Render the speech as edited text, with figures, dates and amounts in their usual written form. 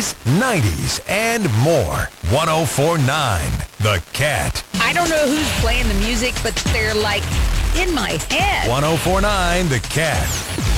80s, 90s, and more. 104.9 The Cat. I don't know who's playing the music, but they're like in my head. 104.9 The Cat.